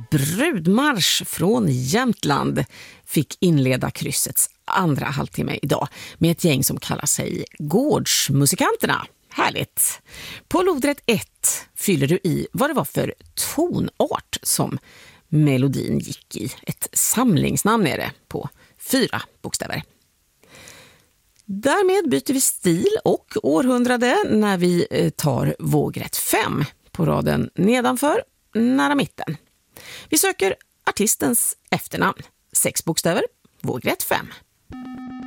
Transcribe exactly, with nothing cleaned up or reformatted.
Brudmarsch från Jämtland fick inleda kryssets andra halvtimme idag med ett gäng som kallar sig Gårdsmusikanterna. Härligt! På lodrätt ett fyller du i vad det var för tonart som melodin gick i. Ett samlingsnamn är det på fyra bokstäver. Därmed byter vi stil och århundrade när vi tar vågrätt fem på raden nedanför, nära mitten. Vi söker artistens efternamn. Sex bokstäver, vågrätt fem.